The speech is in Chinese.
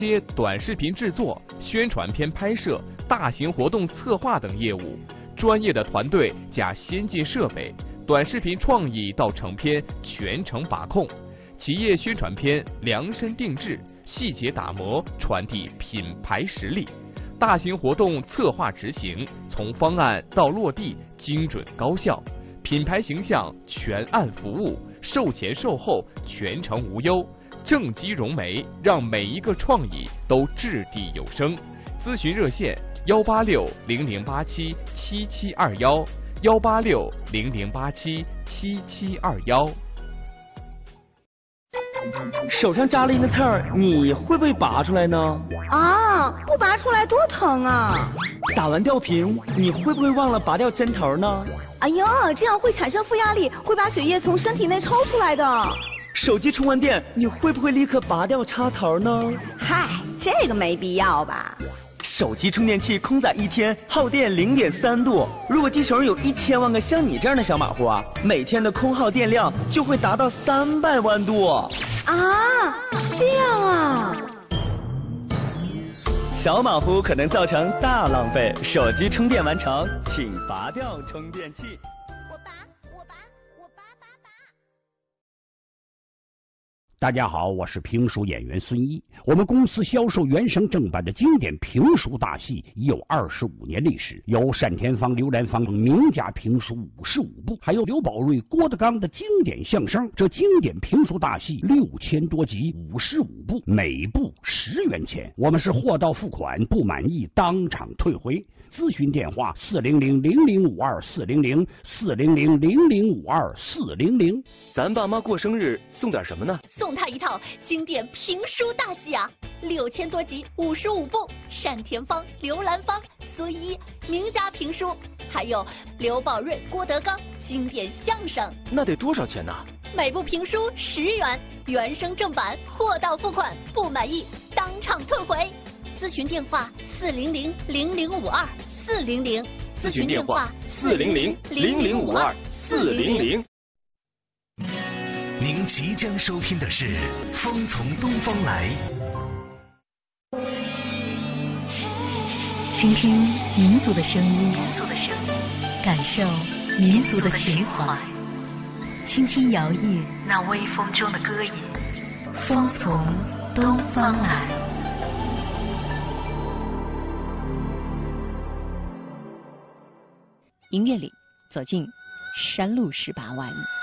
接短视频制作、宣传片拍摄、大型活动策划等业务，专业的团队加先进设备，短视频创意到成片全程把控，企业宣传片量身定制，细节打磨，传递品牌实力。大型活动策划执行，从方案到落地精准高效，品牌形象全案服务，售前售后全程无忧，正畸融媒，让每一个创意都掷地有声。咨询热线18600877721，18600877721。 手上扎了一个刺儿，你会不会拔出来呢？ 啊，不拔出来多疼啊！ 打完吊瓶，你会不会忘了拔掉针头呢？ 哎呀，这样会产生负压力，会把血液从身体内抽出来的。 手机充完电，你会不会立刻拔掉插头呢？ 嗨，这个没必要吧。 手机充电器空载1天耗电0.3度，如果地球上有1000万个像你这样的小马虎啊，每天的空耗电量就会达到300万度。 啊，这样啊。 小马虎可能造成大浪费，手机充电完成，请拔掉充电器。 大家好，我是评书演员孙一。我们公司销售原声正版的经典评书大戏已有25年历史，有单田芳、刘兰芳名家评书55部，还有刘宝瑞、郭德纲的经典相声。这经典评书大戏6000多集，55部，每部10元钱。我们是货到付款，不满意当场退回。咨询电话400-0052-400，400-0052-400。 咱爸妈过生日送点什么呢？ 送他一套经典评书大戏啊，6000多集55部，单田芳、刘兰芳、孙一名家评书，还有刘宝瑞、郭德纲经典相声。 那得多少钱呢？ 每部评书10元，原声正版，货到付款，不满意当场退回。咨询电话400-0052-400， 咨询电话400-0052-400。 您即将收听的是《风从东方来》， 倾听民族的声音，感受民族的情怀，轻轻摇曳那微风中的歌吟。风从东方来。 音乐里走进山路18弯。